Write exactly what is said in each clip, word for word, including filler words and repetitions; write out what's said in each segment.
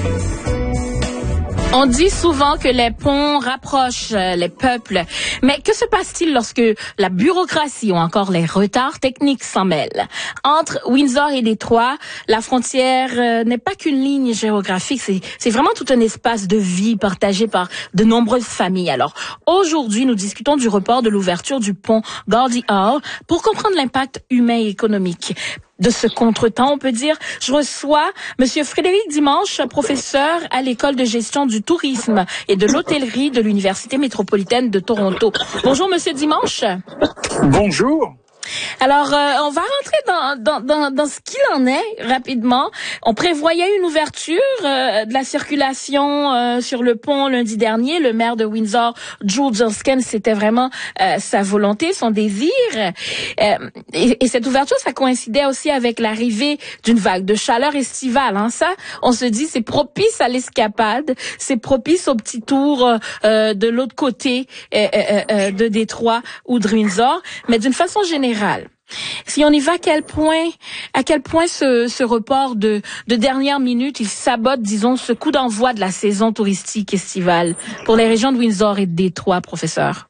On dit souvent que les ponts rapprochent les peuples, mais que se passe-t-il lorsque la bureaucratie ou encore les retards techniques s'en mêlent? Entre Windsor et Détroit, la frontière euh, n'est pas qu'une ligne géographique, c'est, c'est vraiment tout un espace de vie partagé par de nombreuses familles. Alors, aujourd'hui, nous discutons du report de l'ouverture du pont Gordie Hall pour comprendre l'impact humain et économique de ce contretemps, on peut dire. Je reçois Monsieur Frédéric Dimanche, professeur à l'École de gestion du tourisme et de l'hôtellerie de l'Université métropolitaine de Toronto. Bonjour, Monsieur Dimanche. Bonjour. Alors, euh, on va rentrer dans, dans, dans, dans ce qu'il en est rapidement. On prévoyait une ouverture euh, de la circulation euh, sur le pont lundi dernier. Le maire de Windsor, Jules Josken, c'était vraiment euh, sa volonté, son désir. Euh, et, et cette ouverture, ça coïncidait aussi avec l'arrivée d'une vague de chaleur estivale. Hein. Ça, on se dit, c'est propice à l'escapade, c'est propice au petit tour euh, de l'autre côté euh, euh, euh, de Détroit ou de Windsor. Mais d'une façon générale, si on y va, à quel point, à quel point ce, ce report de, de dernière minute, il sabote, disons, ce coup d'envoi de la saison touristique estivale pour les régions de Windsor et de Détroit, professeur?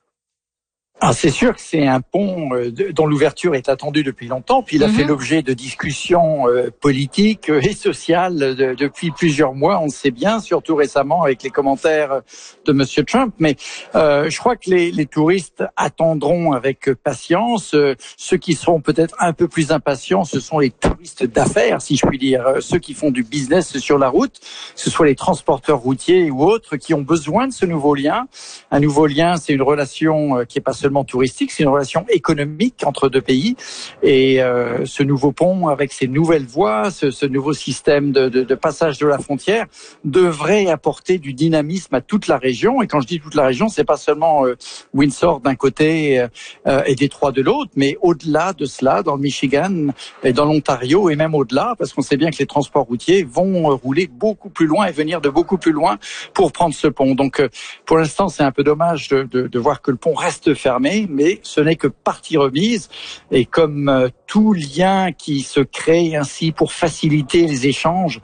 Ah, c'est sûr que c'est un pont euh, de, dont l'ouverture est attendue depuis longtemps, puis il a mm-hmm. fait l'objet de discussions euh, politiques euh, et sociales de, depuis plusieurs mois, on le sait bien, surtout récemment avec les commentaires de Monsieur Trump. Mais euh, je crois que les, les touristes attendront avec patience. Euh, ceux qui seront peut-être un peu plus impatients, ce sont les touristes d'affaires, si je puis dire, euh, ceux qui font du business sur la route, que ce soit les transporteurs routiers ou autres, qui ont besoin de ce nouveau lien. Un nouveau lien, c'est une relation euh, qui est pas seulement touristique, c'est une relation économique entre deux pays. Et euh, ce nouveau pont, avec ses nouvelles voies, ce, ce nouveau système de, de, de passage de la frontière, devrait apporter du dynamisme à toute la région. Et quand je dis toute la région, c'est pas seulement euh, Windsor d'un côté euh, et Détroit de l'autre, mais au-delà de cela, dans le Michigan et dans l'Ontario et même au-delà, parce qu'on sait bien que les transports routiers vont rouler beaucoup plus loin et venir de beaucoup plus loin pour prendre ce pont. Donc, euh, pour l'instant, c'est un peu dommage de, de, de voir que le pont reste fermé. Mais ce n'est que partie remise. Et comme euh, tout lien qui se crée ainsi pour faciliter les échanges,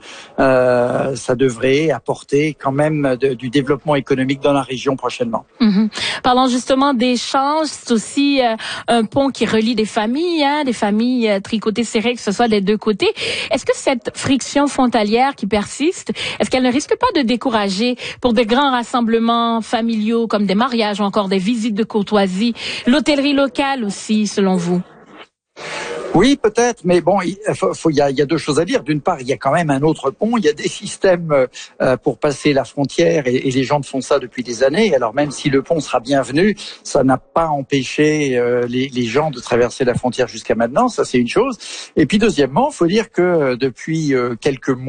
euh, ça devrait apporter quand même de, du développement économique dans la région prochainement. Mm-hmm. Parlons justement d'échanges, c'est aussi euh, un pont qui relie des familles, hein, des familles euh, tricotées serrées, que ce soit des deux côtés. Est-ce que cette friction frontalière qui persiste, est-ce qu'elle ne risque pas de décourager pour de grands rassemblements familiaux comme des mariages ou encore des visites de courtoisie, l'hôtellerie locale aussi, selon vous? Oui, peut-être, mais bon, il faut, faut, il y a, il y a deux choses à dire. D'une part, il y a quand même un autre pont. Il y a des systèmes euh, pour passer la frontière et, et les gens font ça depuis des années. Alors même si le pont sera bienvenu, ça n'a pas empêché euh, les, les gens de traverser la frontière jusqu'à maintenant. Ça, c'est une chose. Et puis deuxièmement, il faut dire que depuis euh, quelques mois,